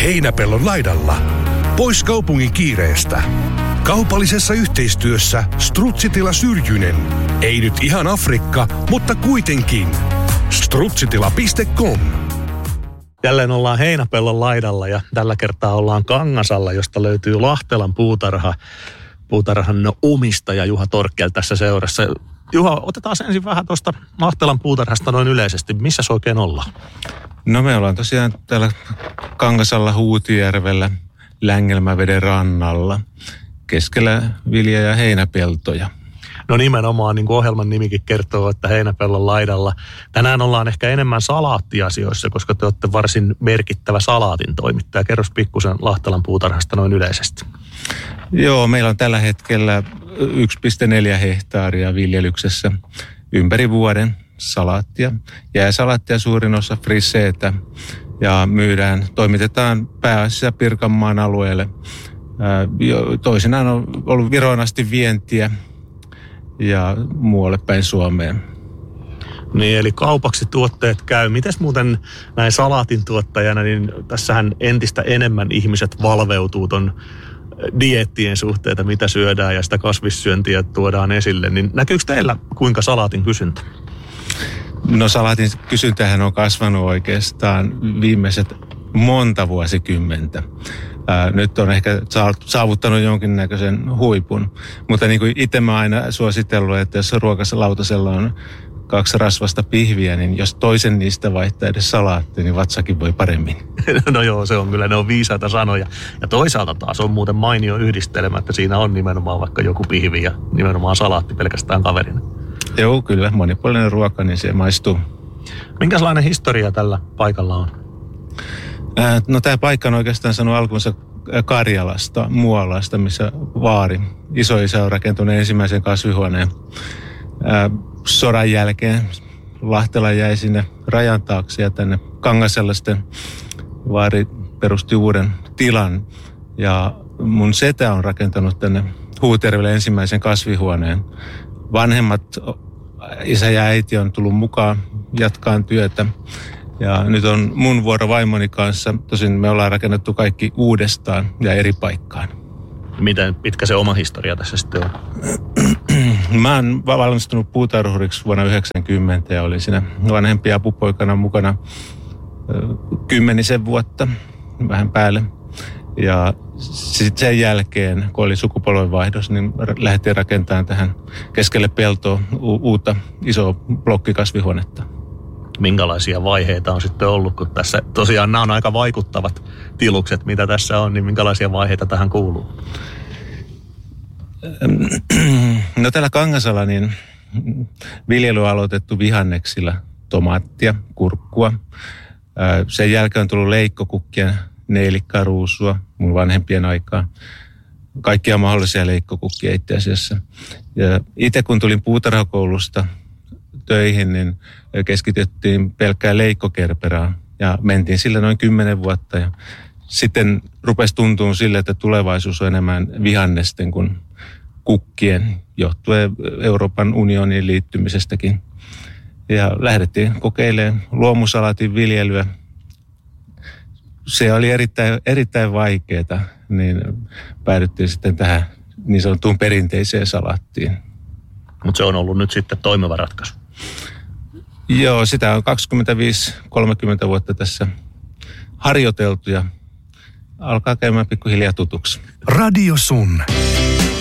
Heinäpellon laidalla. Pois kaupungin kiireestä. Kaupallisessa yhteistyössä Strutsitila Syrjynen. Ei nyt ihan Afrikka, mutta kuitenkin. Strutsitila.com. Jälleen ollaan Heinäpellon laidalla ja tällä kertaa ollaan Kangasalla, josta löytyy Lahtelan puutarha. Puutarhan omistaja Juha Torkkel tässä seurassa. Juha, otetaan ensin vähän tuosta Lahtelan puutarhasta noin yleisesti. Missä se oikein ollaan? No me ollaan tosiaan täällä Kangasalla Huutijärvellä Längelmäveden rannalla keskellä vilja- ja heinäpeltoja. No nimenomaan, niin kuin ohjelman nimikin kertoo, että Heinäpellon laidalla. Tänään ollaan ehkä enemmän salaattiasioissa, koska te olette varsin merkittävä salaatin toimittaja. Kerros pikkusen Lahtelan puutarhasta noin yleisesti. Joo, meillä on tällä hetkellä 1,4 hehtaaria viljelyksessä ympäri vuoden salaattia. Jääsalaattia suurin osa friseetä ja toimitetaan pääasiassa Pirkanmaan alueelle. Toisinaan on ollut Viroon asti vientiä ja muualle päin Suomeen. Niin, eli kaupaksi tuotteet käy. Mites muuten näin salaatin tuottajana, niin tässähän entistä enemmän ihmiset valveutuu ton dieettien suhteita, mitä syödään ja sitä kasvissyöntiä tuodaan esille. Niin näkyykö teillä kuinka salaatin kysyntä? No salaatin kysyntähän on kasvanut oikeastaan viimeiset monta vuosikymmentä. Nyt on ehkä saavuttanut jonkinnäköisen huipun, mutta niin kuin itse mä aina suositellut, että jos ruokaslautasella on 2 rasvasta pihviä, niin jos toisen niistä vaihtaa edes salaattiin, niin vatsakin voi paremmin. No joo, se on kyllä, ne on viisaita sanoja. Ja toisaalta taas on muuten mainio yhdistelmä, että siinä on nimenomaan vaikka joku pihvi ja nimenomaan salaatti pelkästään kaverina. Joo, kyllä. Monipuolinen ruoka, niin se maistuu. Minkälainen historia tällä paikalla on? No tämä paikka on oikeastaan saanut alkunsa Karjalasta, Muolasta, missä vaari. Isoisä on rakentunut ensimmäisen kasvihuoneen. Sodan jälkeen Lahtela jäi sinne rajan taakse ja tänne Kangasella sitten vaari perusti uuden tilan. Ja mun setä on rakentanut tänne Huutijärvelle ensimmäisen kasvihuoneen. Vanhemmat, isä ja äiti, on tullut mukaan jatkaan työtä. Ja nyt on mun vuoro vaimoni kanssa. Tosin me ollaan rakennettu kaikki uudestaan ja eri paikkaan. Miten pitkä se oma historia tässä sitten on? Mä oon valmistunut puutarhuriksi vuonna 1990 ja olin siinä vanhempia apupoikana mukana 10 vuotta, vähän päälle. Ja sitten sen jälkeen, kun oli sukupolvenvaihdos, niin lähdettiin rakentamaan tähän keskelle peltoa uutta isoa blokkikasvihuonetta. Minkälaisia vaiheita on sitten ollut, kun tässä tosiaan nämä on aika vaikuttavat tilukset, mitä tässä on, niin minkälaisia vaiheita tähän kuuluu? No täällä Kangasalla niin viljely on aloitettu vihanneksilla, tomaattia, kurkkua. Sen jälkeen on tullut leikkokukkia, neilikkaruusua mun vanhempien aikaa. Kaikkia mahdollisia leikkokukkia itse asiassa. Ja itse kun tulin puutarhakoulusta töihin, niin keskityttiin pelkkään leikkokerperaan ja mentiin sillä noin 10 vuotta. Ja sitten rupesi tuntua sille, että tulevaisuus on enemmän vihannesten kuin kukkien, johtuen Euroopan unionin liittymisestäkin. Ja lähdettiin kokeilemaan luomusalaatin viljelyä. Se oli erittäin vaikeaa, niin päädyttiin sitten tähän niin sanottuun perinteiseen salaattiin. Mutta se on ollut nyt sitten toimiva ratkaisu. Joo, sitä on 25-30 vuotta tässä harjoiteltu ja alkaa käymään pikkuhiljaa tutuksi. Radio Sun.